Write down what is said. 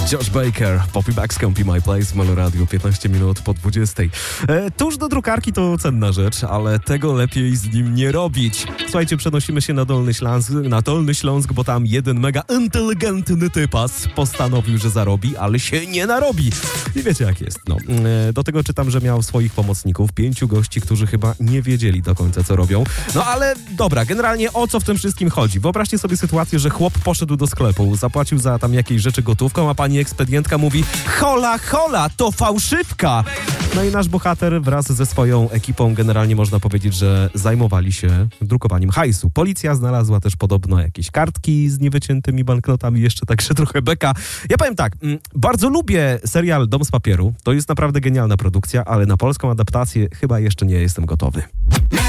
Josh Baker, Poppy Backscomb, My Place w Melo Radio, 15 minut po 20. Tuż do drukarki to cenna rzecz, ale tego lepiej z nim nie robić. Słuchajcie, przenosimy się na Dolny Śląsk, bo tam jeden mega inteligentny typas postanowił, że zarobi, ale się nie narobi. I wiecie jak jest, no. Do tego czytam, że miał swoich pomocników, 5 gości, którzy chyba nie wiedzieli do końca, co robią. No ale dobra, generalnie o co w tym wszystkim chodzi? Wyobraźcie sobie sytuację, że chłop poszedł do sklepu, zapłacił za tam jakieś rzeczy gotówką, a pani ekspedientka mówi: hola, hola, to fałszywka! No i nasz bohater wraz ze swoją ekipą generalnie można powiedzieć, że zajmowali się drukowaniem hajsu. Policja znalazła też podobno jakieś kartki z niewyciętymi banknotami, jeszcze także trochę beka. Ja powiem tak, bardzo lubię serial Dom z papieru, to jest naprawdę genialna produkcja, ale na polską adaptację chyba jeszcze nie jestem gotowy.